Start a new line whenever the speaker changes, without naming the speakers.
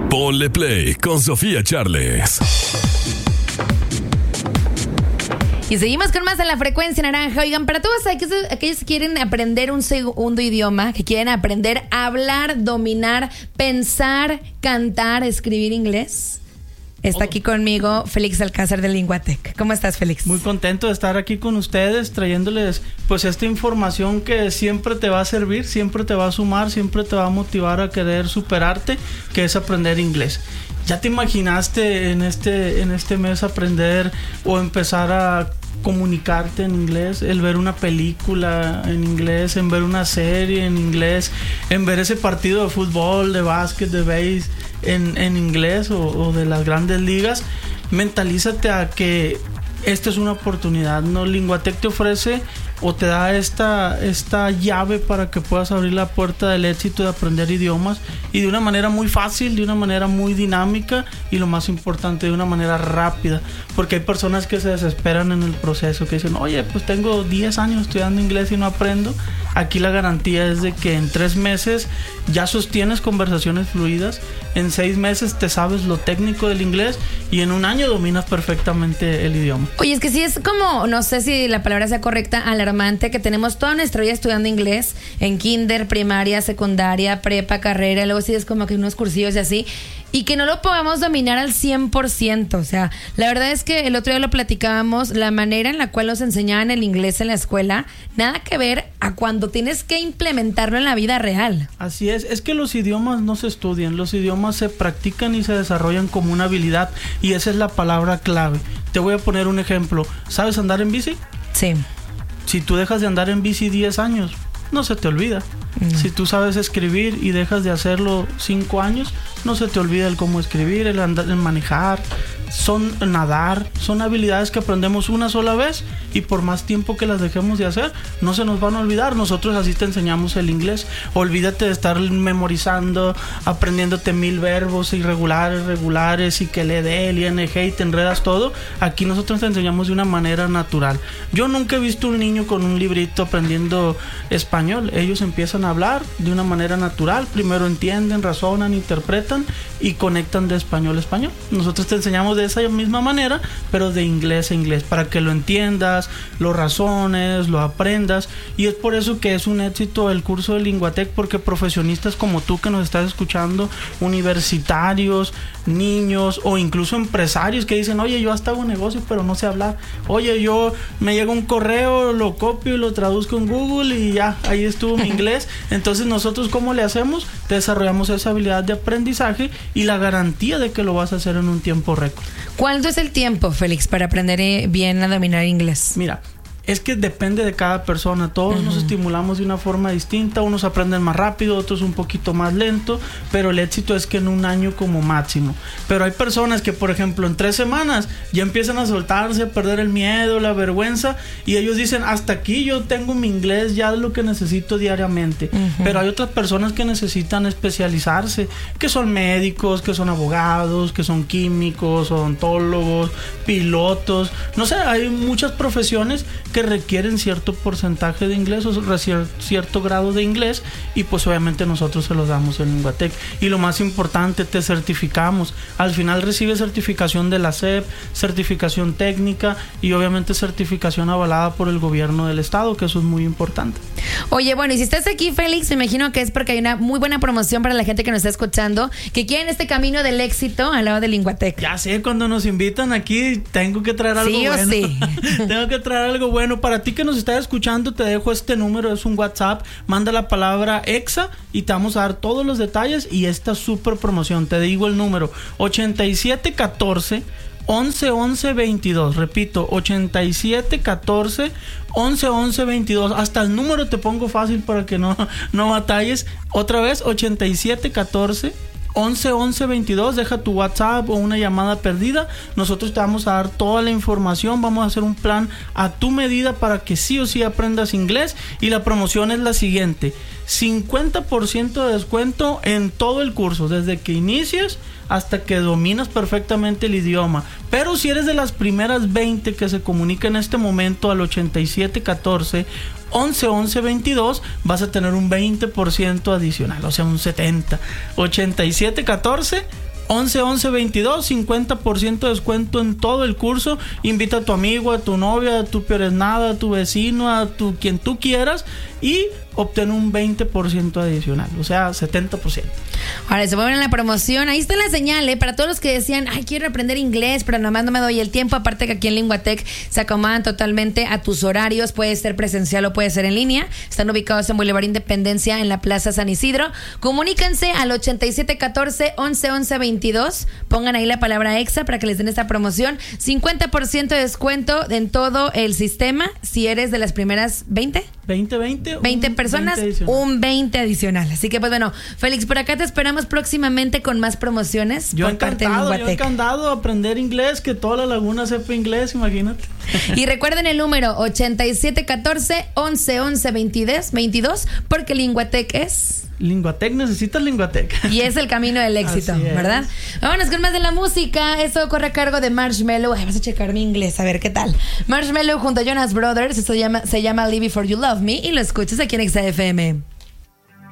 Ponle Play con Sofía Charles.
Y seguimos con más en la frecuencia naranja. Oigan, para todos aquellos que quieren aprender un segundo idioma, que quieren aprender a hablar, dominar, pensar, cantar, escribir inglés, está aquí conmigo Félix Alcázar de Linguatec. ¿Cómo estás, Félix?
Muy contento de estar aquí con ustedes, trayéndoles pues esta información que siempre te va a servir, siempre te va a sumar, siempre te va a motivar a querer superarte, que es aprender inglés. ¿Ya te imaginaste en este mes aprender o empezar a comunicarte en inglés, el ver una película en inglés, en ver una serie en inglés, en ver ese partido de fútbol, de básquet, de base en inglés o de las grandes ligas? Mentalízate a que esta es una oportunidad, ¿no? Linguatec te ofrece o te da esta llave para que puedas abrir la puerta del éxito de aprender idiomas, y de una manera muy fácil, de una manera muy dinámica y lo más importante, de una manera rápida, porque hay personas que se desesperan en el proceso, que dicen, oye, pues tengo 10 años estudiando inglés y no aprendo. Aquí la garantía es de que en 3 meses ya sostienes conversaciones fluidas, en 6 meses te sabes lo técnico del inglés y en 1 año dominas perfectamente el idioma.
Oye, es que sí es como, no sé si la palabra sea correcta, alarmante, que tenemos toda nuestra vida estudiando inglés en kinder, primaria, secundaria, prepa, carrera, luego sí es como que unos cursillos y así, y que no lo podamos dominar al 100%. O sea, la verdad es que el otro día lo platicábamos, la manera en la cual nos enseñaban el inglés en la escuela, nada que ver a cuando tienes que implementarlo en la vida real.
Así es que los idiomas no se estudian, los idiomas se practican y se desarrollan como una habilidad, y esa es la palabra clave. Te voy a poner un ejemplo. ¿Sabes andar en bici?
Sí.
Si tú dejas de andar en bici 10 años, no se te olvida. Si tú sabes escribir y dejas de hacerlo 5 años, no se te olvida el cómo escribir, el andar, el manejar, nadar. Son habilidades que aprendemos una sola vez y por más tiempo que las dejemos de hacer, no se nos van a olvidar. Nosotros así te enseñamos el inglés. Olvídate de estar memorizando, aprendiéndote 1000 verbos irregulares, regulares, y que le dé el ing y te enredas todo. Aquí nosotros te enseñamos de una manera natural. Yo nunca he visto un niño con un librito aprendiendo español. Ellos empiezan a hablar de una manera natural. Primero entienden, razonan, interpretan y conectan de español a español. Nosotros te enseñamos de esa misma manera, pero de inglés a inglés, para que lo entiendas, lo razones, lo aprendas. Y es por eso que es un éxito el curso de Linguatec, porque profesionistas como tú que nos estás escuchando, universitarios, niños o incluso empresarios que dicen, oye, yo hasta hago un negocio pero no sé hablar, oye, yo me llega un correo, lo copio y lo traduzco en Google y ya, ahí estuvo mi inglés. Entonces nosotros, ¿cómo le hacemos? Desarrollamos esa habilidad de aprendizaje y la garantía de que lo vas a hacer en un tiempo récord.
¿Cuánto es el tiempo, Félix, para aprender bien a dominar inglés?
Mira, es que depende de cada persona. Todos nos estimulamos de una forma distinta. Unos aprenden más rápido, otros un poquito más lento, pero el éxito es que en 1 año como máximo. Pero hay personas que, por ejemplo, en 3 semanas ya empiezan a soltarse, a perder el miedo, la vergüenza, y ellos dicen, hasta aquí yo tengo mi inglés, ya es lo que necesito diariamente. Pero hay otras personas que necesitan especializarse, que son médicos, que son abogados, que son químicos, odontólogos, pilotos, no sé, hay muchas profesiones que requieren cierto porcentaje de inglés o cierto grado de inglés, y pues obviamente nosotros se los damos en Linguatec. Y lo más importante, te certificamos. Al final recibes certificación de la SEP, certificación técnica y obviamente certificación avalada por el gobierno del estado, que eso es muy importante.
Oye, bueno, y si estás aquí, Félix, me imagino que es porque hay una muy buena promoción para la gente que nos está escuchando, que quieren este camino del éxito al lado de Linguatec.
Ya sé, cuando nos invitan aquí tengo que traer algo bueno. Sí. Tengo que traer algo bueno. Para ti que nos estás escuchando, te dejo este número, es un WhatsApp, manda la palabra EXA y te vamos a dar todos los detalles y esta super promoción. Te digo el número, 8714 11 22. Repito, 8714 11 22. Hasta el número te pongo fácil para que no batalles. Otra vez, 8714 11 22. Deja tu WhatsApp o una llamada perdida. Nosotros te vamos a dar toda la información. Vamos a hacer un plan a tu medida para que sí o sí aprendas inglés. Y la promoción es la siguiente: 50% de descuento en todo el curso, desde que inicies hasta que dominas perfectamente el idioma. Pero si eres de las primeras 20 que se comunican en este momento al 8714 11 22, vas a tener un 20% adicional, o sea, un 70. 8714 11-11-22, 50% de descuento en todo el curso. Invita a tu amigo, a tu novia, a tu peor-es-nada, a tu vecino, a tu quien tú quieras y obtén un 20% adicional, o sea, 70%.
Ahora, se vuelven a la promoción. Ahí está la señal, para todos los que decían, ay, quiero aprender inglés, pero nomás no me doy el tiempo. Aparte que aquí en Linguatec se acomodan totalmente a tus horarios. Puede ser presencial o puede ser en línea. Están ubicados en Boulevard Independencia, en la Plaza San Isidro. Comuníquense al 8714-111122. Pongan ahí la palabra EXA para que les den esta promoción. 50% de descuento en todo el sistema. Si eres de las primeras 20 personas,
20
un 20 adicional. Así que pues bueno, Félix, por acá te esperamos próximamente con más promociones.
Yo encantado de aprender inglés, que toda la laguna sepa inglés, imagínate.
Y recuerden el número 8714-111122, porque Linguatec es...
Linguatec, necesitas Linguatec.
Y es el camino del éxito, ¿verdad? Vámonos con más de la música. Esto corre a cargo de Marshmello. Ay, vas a checar mi inglés, a ver qué tal. Marshmello junto a Jonas Brothers. Esto se llama Live Before You Love Me. Y lo escuchas aquí en XFM.